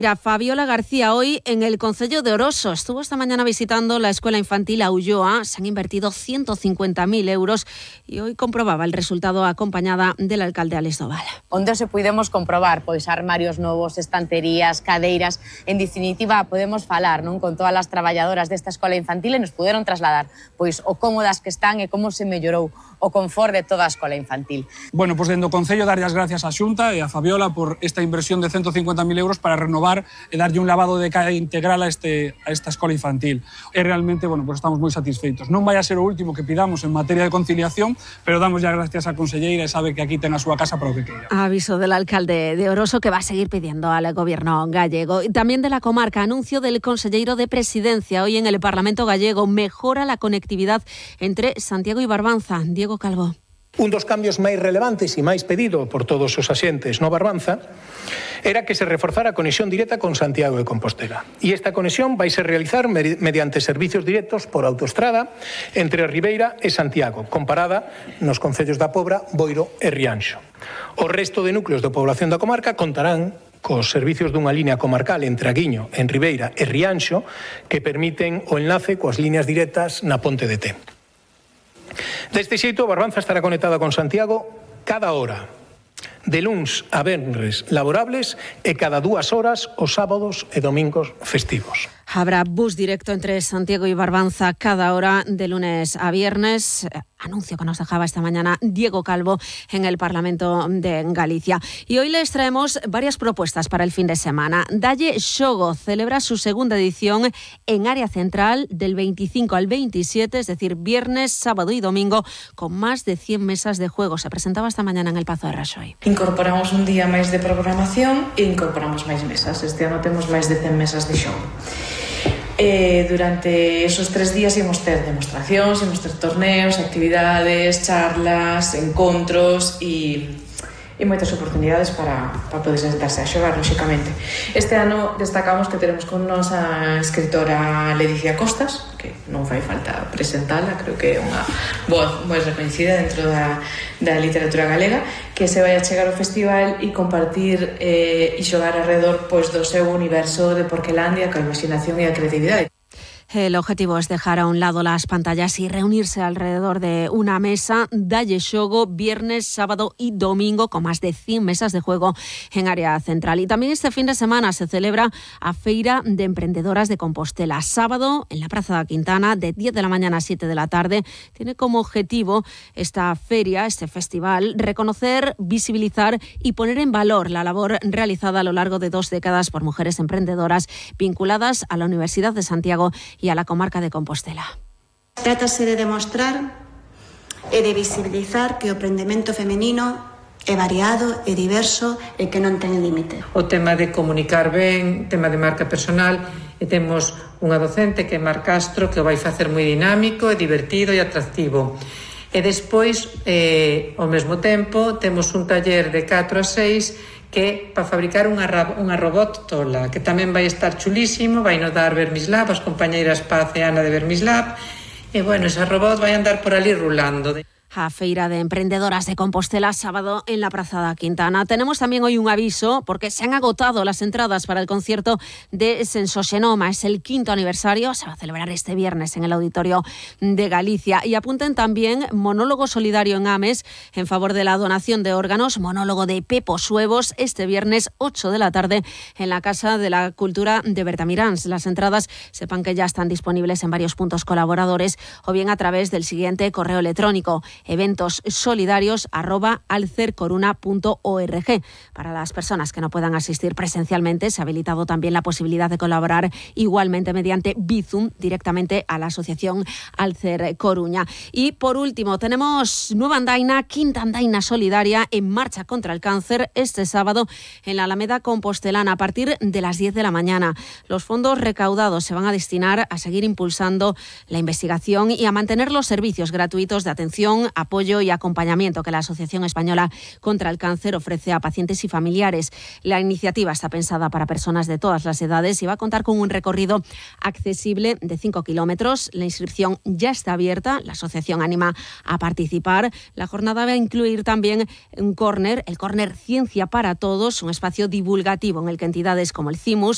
Fabiola García hoy en el concello de Oroso. Estuvo esta mañana visitando la escuela infantil a Ulloa. Se han invertido 150.000 euros y hoy comprobaba el resultado acompañada del alcalde Alex Doval. Onde se pudemos comprobar pois armarios novos, estanterías, cadeiras, en definitiva podemos falar non con todas as traballadoras desta escola infantil e nos puderon trasladar pois o cómodas que están e como se mellorou o confort de toda a escola infantil. Bueno, pois dende o concello darlle as gracias á Xunta e a Fabiola por esta inversión de 150.000 euros para renovar e darlle un lavado de cara integral a esta escola infantil. E realmente, bueno, pues estamos moi satisfeitos. Non vai a ser o último que pidamos en materia de conciliación, pero damos ya gracias á conselleira e sabe que aquí ten a súa casa para o que queira. Aviso del alcalde de Oroso que va a seguir pidiendo al gobierno gallego. Y también de la comarca, anuncio del conselleiro de Presidencia hoy en el Parlamento gallego. Mejora la conectividad entre Santiago y Barbanza. Diego Calvo. Un dos cambios máis relevantes e máis pedido por todos os axentes no Barbanza era que se reforzara a conexión directa con Santiago de Compostela. E esta conexión vai se realizar mediante servicios directos por autoestrada entre Ribeira e Santiago, comparada nos concellos da Pobra, Boiro e Rianxo. O resto de núcleos de población da comarca contarán cos servicios dunha línea comarcal entre Aguiño, en Ribeira e Rianxo que permiten o enlace coas líneas directas na Ponte de Té. Deste xeito, Barbanza estará conectada con Santiago cada hora, de luns a venres laborables e cada 2 horas os sábados e domingos festivos. Habrá bus directo entre Santiago y Barbanza cada hora de lunes a viernes. Anuncio que nos dejaba esta mañana Diego Calvo en el Parlamento de Galicia. Y hoy les traemos varias propuestas para el fin de semana. Dalle Xogo celebra su segunda edición en área central del 25 al 27, es decir, viernes, sábado y domingo, con más de 100 mesas de juego. Se presentaba esta mañana en el Pazo de Raxoi. Incorporamos un día máis de programación e incorporamos máis mesas. Este ano temos máis de 100 mesas de xogo. Durante esos 3 días íamos ter demostracións, íamos ter torneos, actividades, charlas, encontros e moitas oportunidades para poder sentarse a xogar, lóxicamente. Este ano destacamos que teremos con nos a escritora Ledicia Costas, que non fai falta presentala, creo que é unha voz moi recoñecida dentro da literatura galega, que se vai a chegar ao festival e compartir e xogar alrededor pois, do seu universo de Porquelandia, coa imaginación e a creatividade. El objetivo es dejar a un lado las pantallas y reunirse alrededor de una mesa. Dalle Xogo, viernes, sábado y domingo, con más de 100 mesas de juego en área central. Y también este fin de semana se celebra a Feira de Emprendedoras de Compostela. Sábado, en la Praza da Quintana, de 10 de la mañana a 7 de la tarde. Tiene como objetivo esta feria, este festival, reconocer, visibilizar y poner en valor la labor realizada a lo largo de 2 décadas por mujeres emprendedoras vinculadas a la Universidad de Santiago y a la comarca de Compostela. Trátase de demostrar e de visibilizar que o emprendemento femenino é variado, é diverso e que non ten límite. O tema de comunicar ben, tema de marca personal, e temos unha docente que é Mar Castro, que o vai facer moi dinámico, e divertido e atractivo. E despois, ao mesmo tempo, temos un taller de 4 a 6 que para fabricar unha robot tola, que tamén vai estar chulísimo, vai nos dar Vermislab, as compañeiras Paz e Ana de Vermislab, e bueno, esa robot vai andar por ali rulando. A Feira de Emprendedoras de Compostela, sábado en la Praza da Quintana. Tenemos también hoy un aviso porque se han agotado las entradas para el concierto de Sensoxenoma. Es el 5º aniversario, se va a celebrar este viernes en el Auditorio de Galicia. Y apunten también monólogo solidario en Ames en favor de la donación de órganos, monólogo de Pepo Suevos, este viernes 8 de la tarde en la Casa de la Cultura de Bertamiráns. Las entradas sepan que ya están disponibles en varios puntos colaboradores o bien a través del siguiente correo electrónico: eventosolidarios@alcercoruna.org. Para las personas que no puedan asistir presencialmente, se ha habilitado también la posibilidad de colaborar igualmente mediante Bizum directamente a la asociación Alcer Coruña. Y por último, tenemos nueva andaina, quinta andaina solidaria en marcha contra el cáncer este sábado en la Alameda Compostelana a partir de las 10 de la mañana. Los fondos recaudados se van a destinar a seguir impulsando la investigación y a mantener los servicios gratuitos de atención, apoyo y acompañamiento que la Asociación Española contra el Cáncer ofrece a pacientes y familiares. La iniciativa está pensada para personas de todas las edades y va a contar con un recorrido accesible de 5 kilómetros. La inscripción ya está abierta. La asociación anima a participar. La jornada va a incluir también un córner, el córner Ciencia para Todos, un espacio divulgativo en el que entidades como el CIMUS